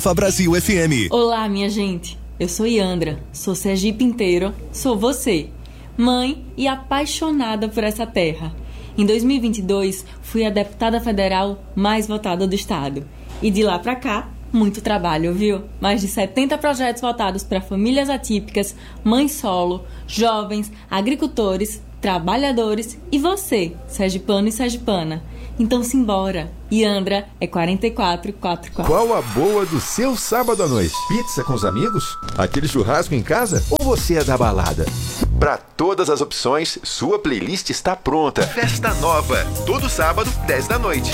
Brasil FM. Olá, minha gente. Eu sou Yandra, sou Sergipe inteiro, sou você, mãe e apaixonada por essa terra. Em 2022, fui a deputada federal mais votada do estado. E de lá pra cá, muito trabalho, viu? Mais de 70 projetos voltados para famílias atípicas, mães solo, jovens, agricultores, trabalhadores e você, sergipano e sergipana. Então simbora. Yandra é 4444. Qual a boa do seu sábado à noite? Pizza com os amigos? Aquele churrasco em casa? Ou você é da balada? Para todas as opções, sua playlist está pronta. Festa Nova, todo sábado, 10 da noite.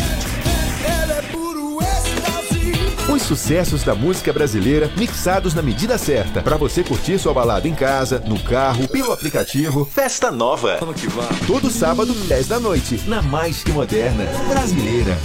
Os sucessos da música brasileira mixados na medida certa, para você curtir sua balada em casa, no carro, pelo aplicativo. Festa Nova. Todo sábado, 10 da noite, na mais que moderna brasileira.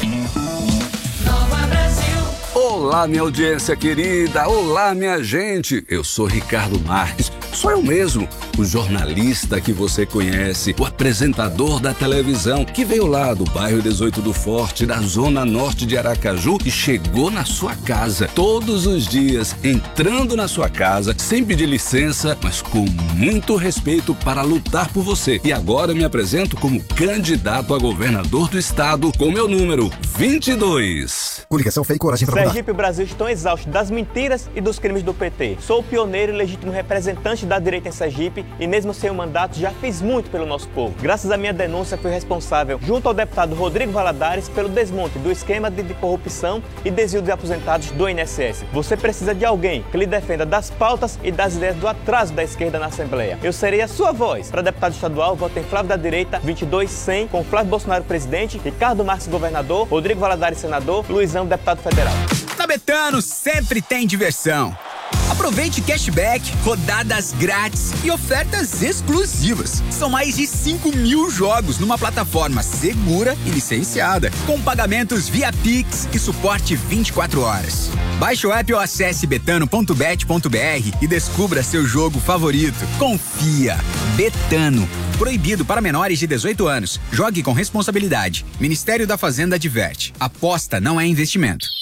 Olá, minha audiência querida, olá, minha gente. Eu sou Ricardo Marques, sou eu mesmo, o jornalista que você conhece, o apresentador da televisão, que veio lá do bairro 18 do Forte, da zona norte de Aracaju e chegou na sua casa todos os dias, entrando na sua casa, sem pedir licença, mas com muito respeito para lutar por você. E agora me apresento como candidato a governador do estado com meu número 22. Coligação Fé e Coragem para Sergipe e o Brasil estão exaustos das mentiras e dos crimes do PT. Sou o pioneiro e legítimo representante da direita em Sergipe e mesmo sem o mandato já fiz muito pelo nosso povo. Graças à minha denúncia fui responsável, junto ao deputado Rodrigo Valadares, pelo desmonte do esquema de corrupção e desvio de aposentados do INSS. Você precisa de alguém que lhe defenda das pautas e das ideias do atraso da esquerda na Assembleia. Eu serei a sua voz. Para deputado estadual, vote em Flávio da Direita 22-100, com Flávio Bolsonaro presidente, Ricardo Marques governador, Rodrigo Valadares senador, Luizão deputado federal. Na Betano sempre tem diversão. Aproveite cashback, rodadas grátis e ofertas exclusivas. São mais de 5.000 jogos numa plataforma segura e licenciada, com pagamentos via Pix e suporte 24 horas. Baixe o app ou acesse betano.bet.br e descubra seu jogo favorito. Confia. Betano. Proibido para menores de 18 anos. Jogue com responsabilidade. Ministério da Fazenda adverte. Aposta não é investimento.